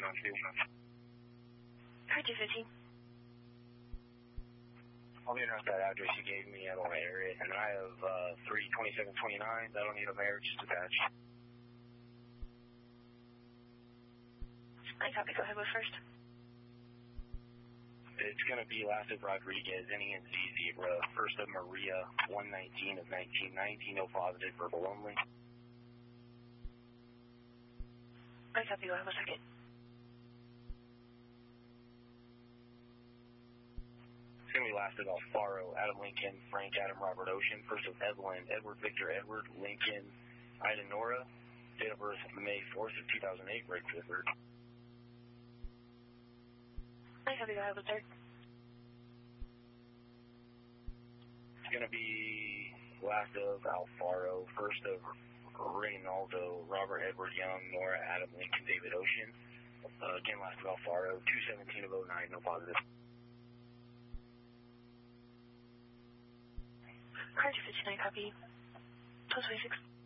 in on 2. Car 215. I'll be address that address you gave me at my area, and I have 32729. That'll need a marriage attached. I copy. Go ahead with first. It's going to be last of Rodriguez, NENZ Zebra, first of Maria, 119 of 1990, no positive, verbal only. I copy. Go ahead with second. It's going to be last of Alfaro, Adam Lincoln, Frank Adam Robert Ocean, first of Evelyn, Edward Victor Edward, Lincoln, Ida Nora, date of birth May 4th of 2008, break for the third. I copy. Go ahead with third. It's going to be last of Alfaro, first of Reynaldo, Robert Edward Young, Nora Adam Lincoln, David Ocean. Again, last of Alfaro, 217 of 09, no positive. Car 259, copy. 1226.